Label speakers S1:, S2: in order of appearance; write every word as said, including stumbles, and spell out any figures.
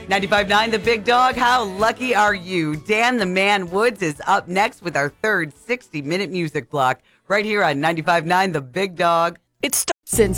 S1: ninety-five point nine The Big Dog, how lucky are you? Dan the Man Woods is up next with our third sixty-minute music block right here on ninety-five point nine The Big Dog.
S2: It's since